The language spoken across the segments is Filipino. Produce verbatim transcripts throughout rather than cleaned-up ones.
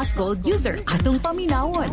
Plus Gold user atong paminawon.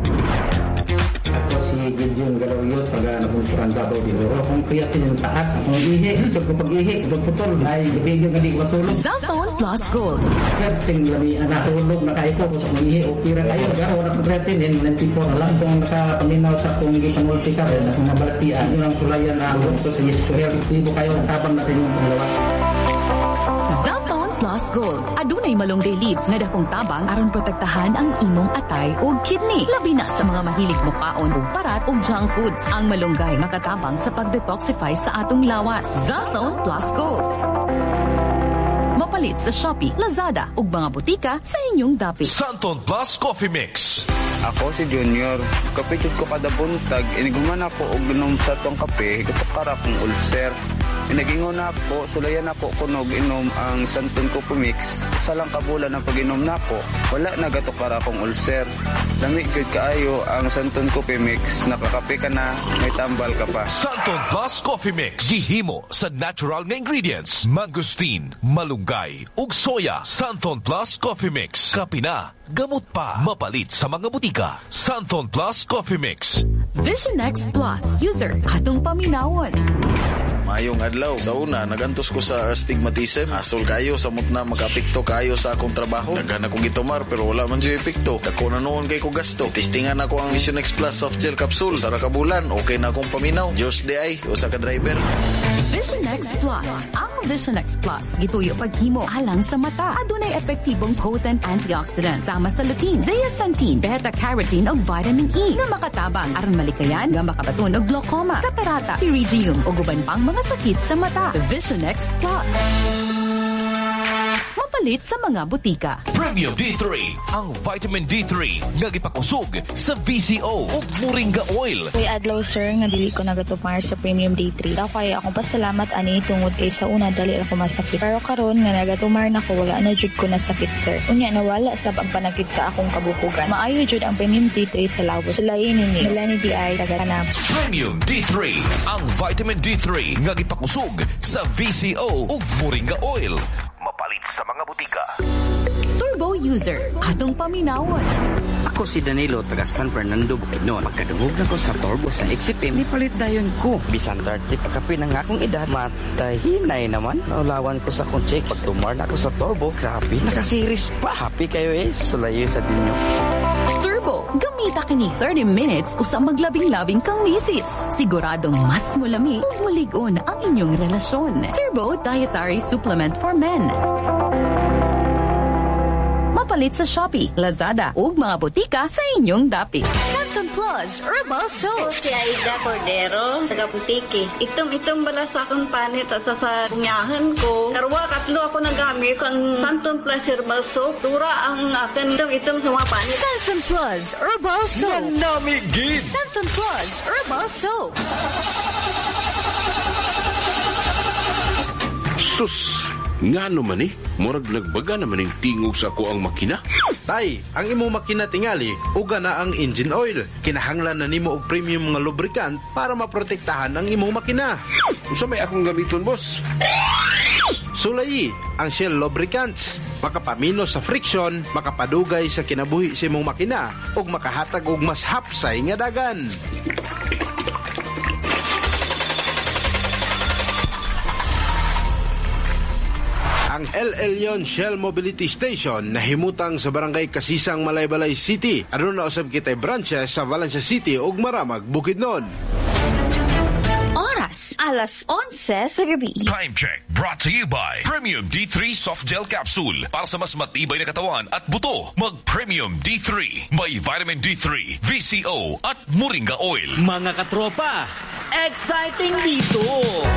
Si Gideon Galawyot, pag napunturan ka daw dito. Kung creatine yung taas, kung ihi, so kung pag-ihi, pag-putol, ay bigyan ka di ko matulog. Zaltone Plus Gold. Creatine, lami, natulog, nakaiko, kung sa kung ihi, okay rin kayo. Pero wala kong creatine, and ninety-four na lang. Kung nakapaminaw sa kung gipangulti ka, sa kung mabalatian, yun ang sulayan na ako ito sa history. Tibo kayo, tabang na sa inyong panglawas. Zaltone Plus Gold. Adunay malunggay leaves nga dakong tabang aron protektahan ang imong atay o kidney. Labi na sa mga mahilig mo kaon og parat o junk foods. Ang malunggay makatabang sa pag-detoxify sa atong lawas. Zaltone Plus Gold. Mapalit sa Shopee, Lazada ug mga butika sa inyong dapit. Zaltone Plus Coffee Mix. Ako si Junior. Kapitid ko kada buntag. Iniguman ako og inom sa tong kape. Gatukara kong ulcer. Inagingon na ako, sulayan ako kunog inom ang Santon Coffee Mix. Sa lang kabulan ang pag-inom na ako, wala na gatukara akong ulcer. Lamig good kaayo ang Santon Coffee Mix. Nakakape ka na, may tambal ka pa. Santon Plus Coffee Mix. Gihimo sa natural nga ingredients. Mangosteen, malunggay, ug soya. Santon Plus Coffee Mix. Kape na, gamot pa. Mapalit sa mga butika. Santon Plus Coffee Mix. Vision X Plus user atong paminawon. Mayong adlaw. Sa una, nagantos ko sa astigmatism. Asol kayo, samot na magapikto kayo sa akong trabaho. Daghan akong gitumar pero wala man siya epekto. Dako na noon kay ko gasto. Testingan ako ang Vision X Plus Soft Gel Capsule. Sara ka bulan, okay na akong paminaw. Diyos di ay, usa ka driver. Vision X Plus. Ang Vision X Plus gituyo paghimo alang sa mata. Adunay epektibong potent antioxidant sama sa lutein, zeaxanthin, beta-carotene ug vitamin E na makatabang aron malikayan nga makabaton og glaucoma, katarata, pterygium ug uban pang mga sakit sa mata. Vision X Plus. Mapalit sa mga butika. Premium D three, ang vitamin D three nga gipakusog sa V C O ug moringa oil. Kuy adlaw sir nga dili ko nagatupar sa Premium D three. Daw kay akong pasalamat ani tungod kay sa una dali ako masakit. Pero karon nga nagatumar na ko wala na jud ko nasakit sir. Unya nawala sa pagpanakit sa akong kabukugan. Maayo jud ang Premium D three sa lawos. Sulayin nini. Wala ni D I taganap. Premium D three, ang vitamin D three nga gipakusog sa V C O ug moringa oil. Mapalit sa mga butika. Turbo user atong paminawon. Ako si Danilo, taga San Fernando, Bukidnon. Pagkadungog na ko sa turbo sa Exipim, nipalit dayon ko. Bisan thirty pagkapi ng akong edad, matay hinay naman. Naulawan ko sa akong check. Pagtumar na ako sa turbo, grabe, nakasiris pa. Happy kayo eh, sulayo sa dinyo. Turbo, gamita kini thirty minutes usang maglabing-labing kang misis. Siguradong mas mulami ug mulig-on ang inyong relasyon. Turbo Dietary Supplement for Men. Mapalit sa Shopee, Lazada ug mga butika sa inyong dapit. Santon Plus Herbal Soap. Si Aida Cordero, taga Butiki. Itom-itom bala sa akong panit at sa sa kunyahan ko. Karwa, katlo ako nagamit ang Santon Plus Herbal Soap. Tura ang akin itom-itom sa mga panit. Santon Plus Herbal Soap. Nanamigin! Santon Plus Herbal Soap. Sus! Nga naman eh, murag nagbaga naman yung tingog sa ako ang makina. Tay, ang imong makina tingali, uga na ang engine oil. Kinahanglan na nimo og premium mga lubricant para maprotektahan ang imong makina. Unsa may akong gamiton, boss? Sulayi, ang Shell Lubricants. Makapamino sa friction, makapadugay sa kinabuhi sa imong makina, ug makahatag og mas hapsay nga dagan. Ang El Elyon Shell Mobility Station na himutang sa barangay Kasisang, Malaybalay City. Ano na usab kitay branches sa Valencia City ug Maramag, Bukidnon. Oras, alas onse sa gabi. Time check brought to you by Premium D three Soft Gel Capsule. Para sa mas matibay na katawan at buto, mag Premium D three. May vitamin D three, V C O at moringa oil. Mga katropa, exciting dito!